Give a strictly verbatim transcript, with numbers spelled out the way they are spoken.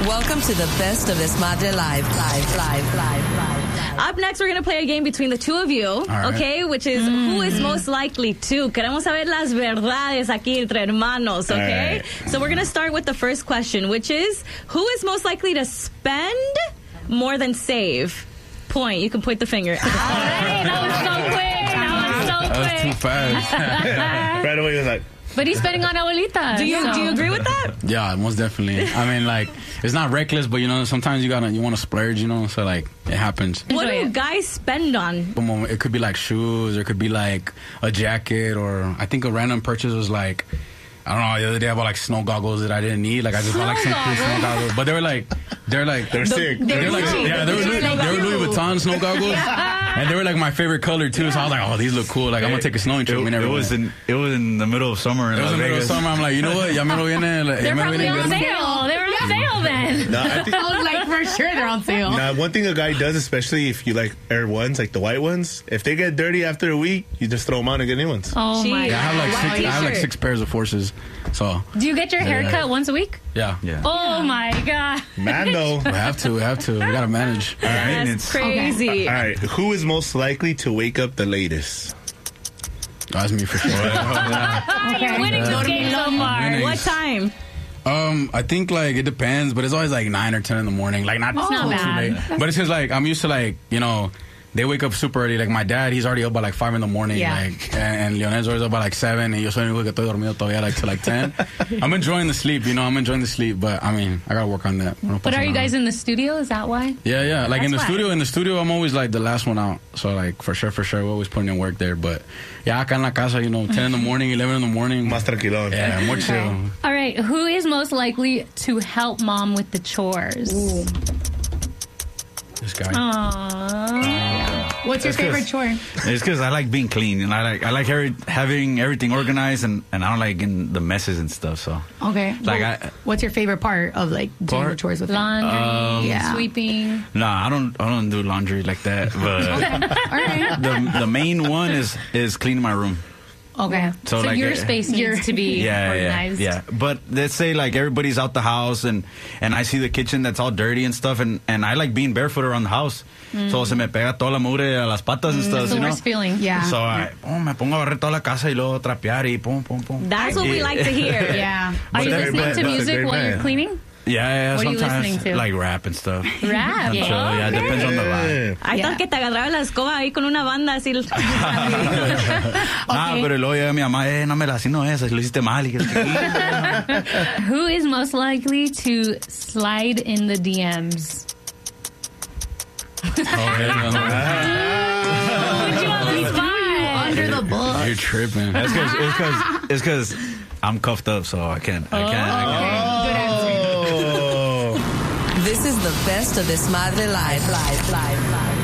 Welcome to the best of Desmadre Live. Live, live, live, live. Up next, we're going to play a game between the two of you, right. okay? Which is mm. who is most likely to. Queremos saber las verdades aquí entre hermanos, okay? Right. So we're going to start with the first question, which is who is most likely to spend more than save? Point. You can point the finger. All right, that was so quick. That was so quick. That was too fast. Right away, he was like, But he's spending on abuelita. Do you so. do you agree with that? Yeah, most definitely. I mean, like, it's not reckless, but, you know, sometimes you gotta, you want to splurge, you know, so, like, it happens. What Enjoy do it. guys spend on? It could be, like, shoes, or it could be, like, a jacket, or I think a random purchase was, like, I don't know, the other day I bought, like, snow goggles that I didn't need. Like, I just bought, like, some cool snow goggles. But they were, like, they're, like... they're sick. They're, They're like, Gucci. yeah, they were, Louis, they were Louis Vuitton snow goggles, and they were like my favorite color too. So I was like, oh, these look cool. Like I'm gonna take a snowing trip. It, We never it was went. in it was in the middle of summer in It was Las in the middle of Vegas. summer. I'm like, you know what? Ya me lo viene. They're ya me lo probably viene on invierno. sale. They're on sale then. No, I think, I was like, for sure they're on sale. now, one thing a guy does, especially if you like Air Ones, like the white ones, if they get dirty after a week, you just throw them out and get new ones. Oh my Yeah, I have like god. six. I have like T-shirt. six pairs of forces. So Do you get your hair cut once a week? yeah, Yeah. Oh my god. Mando. we have to. We have to. We gotta manage. All right, and That's it's- crazy. All right, who is most likely to wake up the latest? That's me for sure. You're winning this game so far. Winning. What time? Um, I think like it depends, but it's always like nine or ten in the morning. Like not, It's not too bad. late. But it's just like I'm used to like you know. They wake up super early. Like my dad, he's already up by like five in the morning. Yeah. Like and, and Leonel's always up by like seven. And yo soy el único que estoy dormido todavía like till like ten. I'm enjoying the sleep, you know. I'm enjoying the sleep, but I mean, I gotta work on that. No But are you pasa guys nada. in the studio? Is that why? Yeah, yeah. Like in the That's why. studio, in the studio, I'm always like the last one out. So like for sure, for sure, we're always putting in work there. But yeah, acá en la casa, you know, ten in the morning, eleven in the morning. Más tranquilón. Yeah, more chill. All right. Who is most likely to help mom with the chores? This guy. Aww. What's your That's 'cause- favorite chore? It's because I like being clean, and I like I like every, having everything organized, and, and I don't like getting the messes and stuff. So Okay. Like Well, I- what's your favorite part of like doing Part? the chores with them? Laundry, Um, Yeah. sweeping. nah, I don't I don't do laundry like that. But All right. the the main one is is cleaning my room. Okay. So, So, like your uh, space needs your- to be Yeah, yeah, organized. yeah. But let's say like everybody's out the house, and and I see the kitchen that's all dirty and stuff, and and I like being barefoot around the house. So se me pega toda la mugre a las patas and stuff. That's the you know? worst feeling. Yeah. So I oh, me pongo a barrer toda la casa y luego trapear y pum pum pum. That's what we Yeah. like to hear. Yeah. Are you But listening that- to that's a music great while man. you're cleaning? Yeah, yeah. What are you sometimes listening to? like rap and stuff. Rap. So, yeah, it depends on the vibe. I Yeah. thought que te agarraba la escoba ahí con una banda así. Ah, pero luego llega mi mamá, eh, no me la, así no es, lo hiciste mal. Y que- Who is most likely to slide in the D Ms? Oh, yeah, no. Put you on the spot. Under the bus. You're tripping. It's because it's because it's because I'm cuffed up, so I can't. I can't. I can't. Good answer. Oh. This is the best of Desmadre Live. Live, live, live.